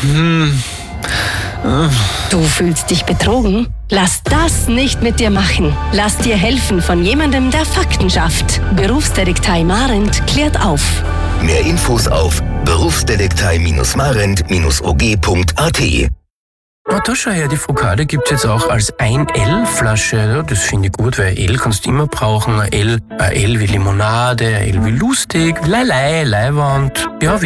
Du fühlst dich betrogen? Lass das nicht mit dir machen. Lass dir helfen von jemandem, der Fakten schafft. Berufsdetektei Marent klärt auf. Mehr Infos auf berufsdetektei-marent-og.at. Oh, da schau her, die Focaccia gibt's jetzt auch als 1L-Flasche. Ja, das finde ich gut, weil L kannst du immer brauchen. Ein L wie Limonade, ein L wie lustig, Leihwand. Ja,